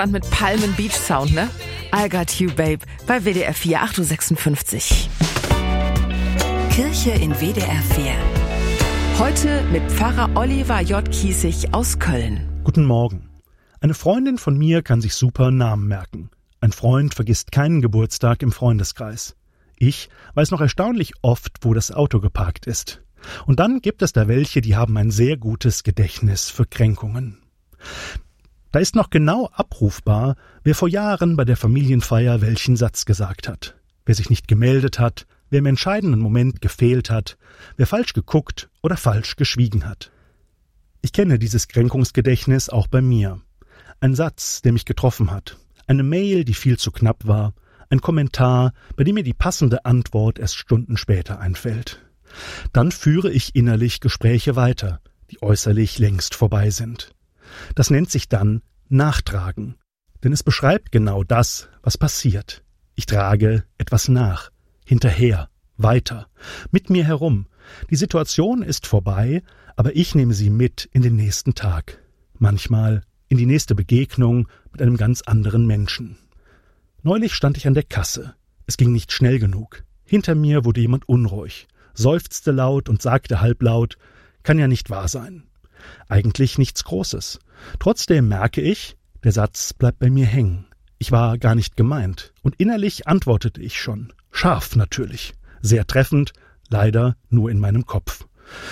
Strand mit Palmen Beach Sound, ne? I Got You, Babe, bei WDR 4, 8.56 Uhr. Kirche in WDR 4. Heute mit Pfarrer Oliver J. Kiesig aus Köln. Guten Morgen. Eine Freundin von mir kann sich super Namen merken. Ein Freund vergisst keinen Geburtstag im Freundeskreis. Ich weiß noch erstaunlich oft, wo das Auto geparkt ist. Und dann gibt es da welche, die haben ein sehr gutes Gedächtnis für Kränkungen. Da ist noch genau abrufbar, wer vor Jahren bei der Familienfeier welchen Satz gesagt hat, wer sich nicht gemeldet hat, wer im entscheidenden Moment gefehlt hat, wer falsch geguckt oder falsch geschwiegen hat. Ich kenne dieses Kränkungsgedächtnis auch bei mir. Ein Satz, der mich getroffen hat, eine Mail, die viel zu knapp war, ein Kommentar, bei dem mir die passende Antwort erst Stunden später einfällt. Dann führe ich innerlich Gespräche weiter, die äußerlich längst vorbei sind. Das nennt sich dann Nachtragen, denn es beschreibt genau das, was passiert. Ich trage etwas nach, hinterher, weiter, mit mir herum. Die Situation ist vorbei, aber ich nehme sie mit in den nächsten Tag. Manchmal in die nächste Begegnung mit einem ganz anderen Menschen. Neulich stand ich an der Kasse. Es ging nicht schnell genug. Hinter mir wurde jemand unruhig, seufzte laut und sagte halblaut, kann ja nicht wahr sein. Eigentlich nichts Großes. Trotzdem merke ich, der Satz bleibt bei mir hängen. Ich war gar nicht gemeint. Und innerlich antwortete ich schon. Scharf natürlich. Sehr treffend, leider nur in meinem Kopf.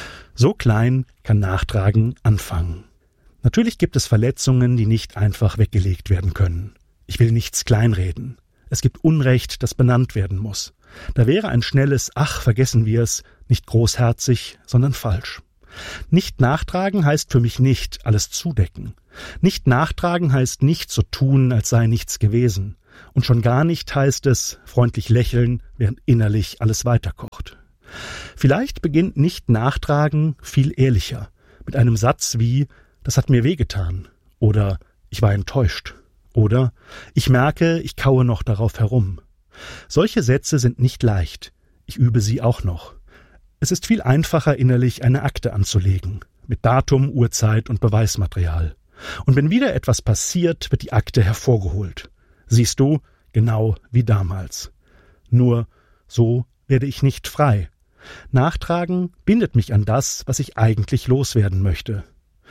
So klein kann Nachtragen anfangen. Natürlich gibt es Verletzungen, die nicht einfach weggelegt werden können. Ich will nichts kleinreden. Es gibt Unrecht, das benannt werden muss. Da wäre ein schnelles »Ach, vergessen wir es« nicht großherzig, sondern falsch. Nicht nachtragen heißt für mich nicht alles zudecken. Nicht nachtragen heißt nicht so tun, als sei nichts gewesen. Und schon gar nicht heißt es freundlich lächeln, während innerlich alles weiterkocht. Vielleicht beginnt nicht nachtragen viel ehrlicher, mit einem Satz wie »Das hat mir wehgetan« oder »Ich war enttäuscht« oder »Ich merke, ich kaue noch darauf herum«. Solche Sätze sind nicht leicht. Ich übe sie auch noch. Es ist viel einfacher, innerlich eine Akte anzulegen, mit Datum, Uhrzeit und Beweismaterial. Und wenn wieder etwas passiert, wird die Akte hervorgeholt. Siehst du, genau wie damals. Nur, so werde ich nicht frei. Nachtragen bindet mich an das, was ich eigentlich loswerden möchte.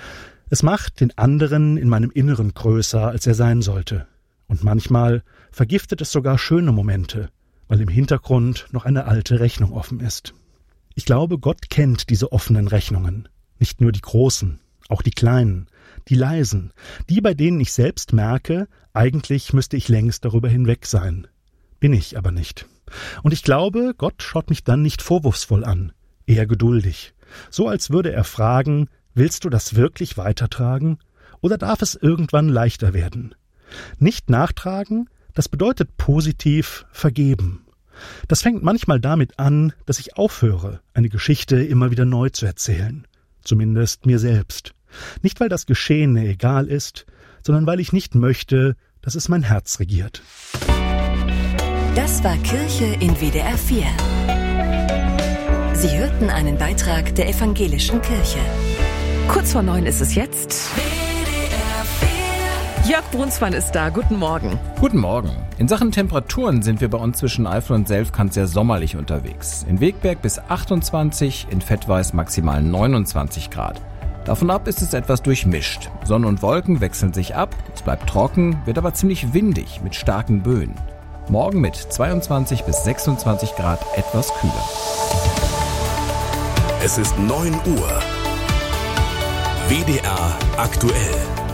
Es macht den anderen in meinem Inneren größer, als er sein sollte. Und manchmal vergiftet es sogar schöne Momente, weil im Hintergrund noch eine alte Rechnung offen ist. Ich glaube, Gott kennt diese offenen Rechnungen. Nicht nur die großen, auch die kleinen, die leisen, die, bei denen ich selbst merke, eigentlich müsste ich längst darüber hinweg sein. Bin ich aber nicht. Und ich glaube, Gott schaut mich dann nicht vorwurfsvoll an, eher geduldig. So als würde er fragen, willst du das wirklich weitertragen? Oder darf es irgendwann leichter werden? Nicht nachtragen, das bedeutet positiv vergeben. Das fängt manchmal damit an, dass ich aufhöre, eine Geschichte immer wieder neu zu erzählen. Zumindest mir selbst. Nicht, weil das Geschehene egal ist, sondern weil ich nicht möchte, dass es mein Herz regiert. Das war Kirche in WDR 4. Sie hörten einen Beitrag der Evangelischen Kirche. Kurz vor 9 ist es jetzt. Jörg Brunsmann ist da. Guten Morgen. Guten Morgen. In Sachen Temperaturen sind wir bei uns zwischen Eifel und Selfkant sehr sommerlich unterwegs. In Wegberg bis 28, in Vettweiß maximal 29 Grad. Davon ab ist es etwas durchmischt. Sonne und Wolken wechseln sich ab, es bleibt trocken, wird aber ziemlich windig mit starken Böen. Morgen mit 22 bis 26 Grad etwas kühler. Es ist 9 Uhr. WDR aktuell.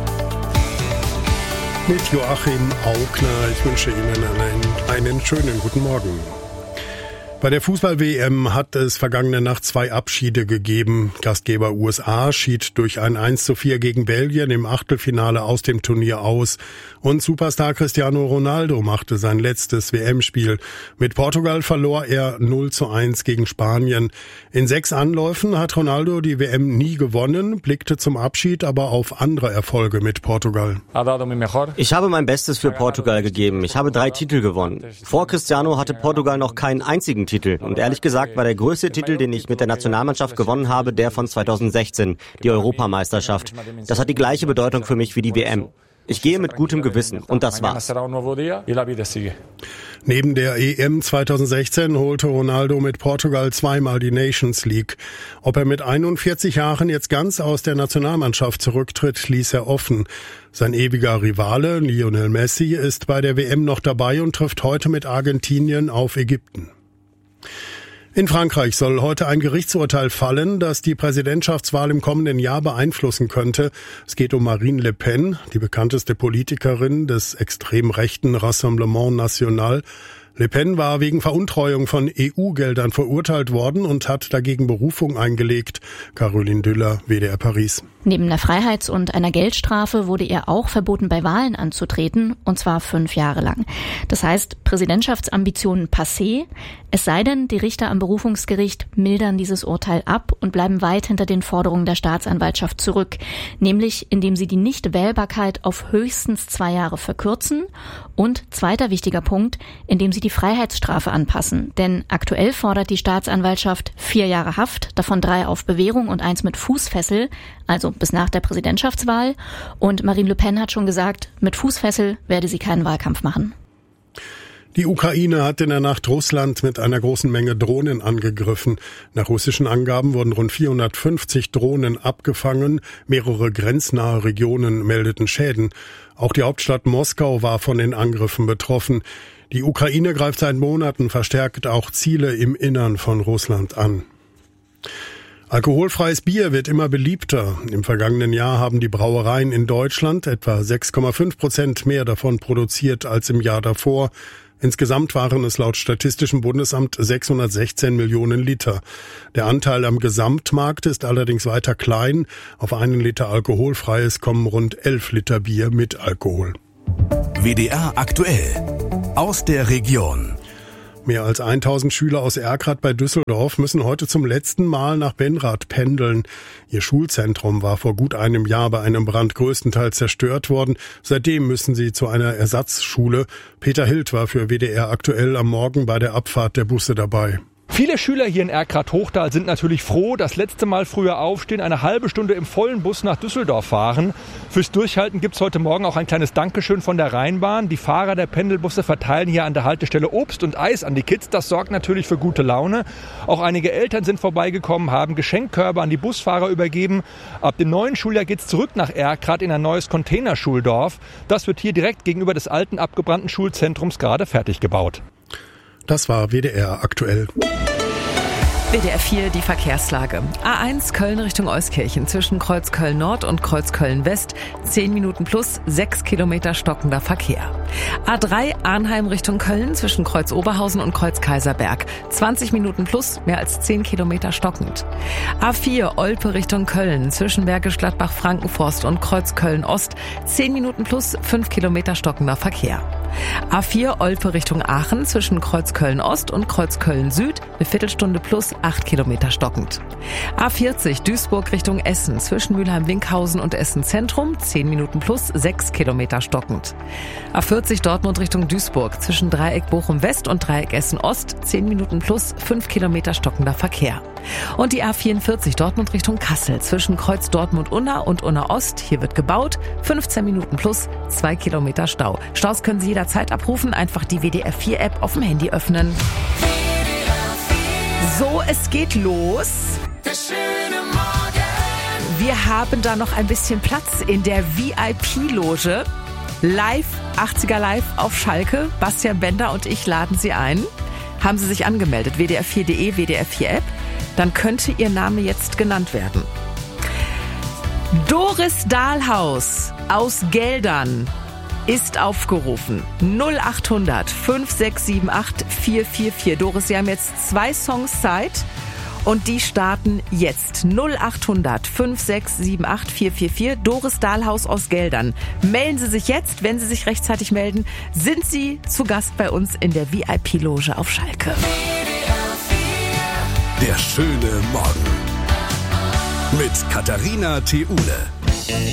Mit Joachim Augner. Ich wünsche Ihnen einen schönen guten Morgen. Bei der Fußball-WM hat es vergangene Nacht 2 Abschiede gegeben. Gastgeber USA schied durch ein 1:4 gegen Belgien im Achtelfinale aus dem Turnier aus. Und Superstar Cristiano Ronaldo machte sein letztes WM-Spiel. Mit Portugal verlor er 0:1 gegen Spanien. In 6 Anläufen hat Ronaldo die WM nie gewonnen, blickte zum Abschied aber auf andere Erfolge mit Portugal. Ich habe mein Bestes für Portugal gegeben. Ich habe 3 Titel gewonnen. Vor Cristiano hatte Portugal noch keinen einzigen Titel. Und ehrlich gesagt war der größte Titel, den ich mit der Nationalmannschaft gewonnen habe, der von 2016, die Europameisterschaft. Das hat die gleiche Bedeutung für mich wie die WM. Ich gehe mit gutem Gewissen und das war's. Neben der EM 2016 holte Ronaldo mit Portugal zweimal die Nations League. Ob er mit 41 Jahren jetzt ganz aus der Nationalmannschaft zurücktritt, ließ er offen. Sein ewiger Rivale Lionel Messi ist bei der WM noch dabei und trifft heute mit Argentinien auf Ägypten. In Frankreich soll heute ein Gerichtsurteil fallen, das die Präsidentschaftswahl im kommenden Jahr beeinflussen könnte. Es geht um Marine Le Pen, die bekannteste Politikerin des extrem rechten Rassemblement National. Le Pen war wegen Veruntreuung von EU-Geldern verurteilt worden und hat dagegen Berufung eingelegt. Caroline Düller, WDR Paris. Neben einer Freiheits- und einer Geldstrafe wurde ihr auch verboten, bei Wahlen anzutreten, und zwar 5 Jahre lang. Das heißt, Präsidentschaftsambitionen passé, es sei denn, die Richter am Berufungsgericht mildern dieses Urteil ab und bleiben weit hinter den Forderungen der Staatsanwaltschaft zurück, nämlich indem sie die Nichtwählbarkeit auf höchstens 2 Jahre verkürzen und, zweiter wichtiger Punkt, indem sie die Freiheitsstrafe anpassen. Denn aktuell fordert die Staatsanwaltschaft 4 Jahre Haft, davon 3 auf Bewährung und 1 mit Fußfessel, also bis nach der Präsidentschaftswahl. Und Marine Le Pen hat schon gesagt, mit Fußfessel werde sie keinen Wahlkampf machen. Die Ukraine hat in der Nacht Russland mit einer großen Menge Drohnen angegriffen. Nach russischen Angaben wurden rund 450 Drohnen abgefangen. Mehrere grenznahe Regionen meldeten Schäden. Auch die Hauptstadt Moskau war von den Angriffen betroffen. Die Ukraine greift seit Monaten verstärkt auch Ziele im Innern von Russland an. Alkoholfreies Bier wird immer beliebter. Im vergangenen Jahr haben die Brauereien in Deutschland etwa 6,5% mehr davon produziert als im Jahr davor. Insgesamt waren es laut Statistischem Bundesamt 616 Millionen Liter. Der Anteil am Gesamtmarkt ist allerdings weiter klein. Auf 1 Liter Alkoholfreies kommen rund 11 Liter Bier mit Alkohol. WDR aktuell. Aus der Region. Mehr als 1000 Schüler aus Erkrath bei Düsseldorf müssen heute zum letzten Mal nach Benrath pendeln. Ihr Schulzentrum war vor gut einem Jahr bei einem Brand größtenteils zerstört worden. Seitdem müssen sie zu einer Ersatzschule. Peter Hild war für WDR aktuell am Morgen bei der Abfahrt der Busse dabei. Viele Schüler hier in Erkrath-Hochtal sind natürlich froh, das letzte Mal früher aufstehen, eine halbe Stunde im vollen Bus nach Düsseldorf fahren. Fürs Durchhalten gibt's heute Morgen auch ein kleines Dankeschön von der Rheinbahn. Die Fahrer der Pendelbusse verteilen hier an der Haltestelle Obst und Eis an die Kids. Das sorgt natürlich für gute Laune. Auch einige Eltern sind vorbeigekommen, haben Geschenkkörbe an die Busfahrer übergeben. Ab dem neuen Schuljahr geht's zurück nach Erkrath in ein neues Containerschuldorf. Das wird hier direkt gegenüber des alten abgebrannten Schulzentrums gerade fertig gebaut. Das war WDR aktuell. WDR 4, die Verkehrslage. A1 Köln Richtung Euskirchen zwischen Kreuz Köln Nord und Kreuz Köln West 10 Minuten plus 6 Kilometer stockender Verkehr. A3 Arnheim Richtung Köln zwischen Kreuz Oberhausen und Kreuz Kaiserberg 20 Minuten plus mehr als 10 Kilometer stockend. A4 Olpe Richtung Köln zwischen Bergisch Gladbach Frankenforst und Kreuz Köln Ost 10 Minuten plus 5 Kilometer stockender Verkehr. A4 Olpe Richtung Aachen zwischen Kreuz Köln Ost und Kreuz Köln Süd eine Viertelstunde plus 8 Kilometer stockend. A40 Duisburg Richtung Essen zwischen Mülheim-Winkhausen und Essen Zentrum 10 Minuten plus 6 Kilometer stockend. A40 Dortmund Richtung Duisburg zwischen Dreieck Bochum West und Dreieck Essen Ost 10 Minuten plus 5 Kilometer stockender Verkehr. Und die A44 Dortmund Richtung Kassel zwischen Kreuz Dortmund-Unna und Unna Ost. Hier wird gebaut. 15 Minuten plus 2 Kilometer Stau. Staus können Sie jederzeit abrufen. Einfach die WDR 4 App auf dem Handy öffnen. So, es geht los. Wir haben da noch ein bisschen Platz in der VIP-Loge. Live, 80er Live auf Schalke. Bastian Bender und ich laden Sie ein. Haben Sie sich angemeldet? WDR4.de, WDR 4 App. Dann könnte Ihr Name jetzt genannt werden. Doris Dahlhaus aus Geldern ist aufgerufen. 0800 5678 444. Doris, Sie haben jetzt 2 Songs Zeit und die starten jetzt. 0800 5678 444. Doris Dahlhaus aus Geldern. Melden Sie sich jetzt. Wenn Sie sich rechtzeitig melden, sind Sie zu Gast bei uns in der VIP-Loge auf Schalke. Der schöne Morgen mit Katharina Theule.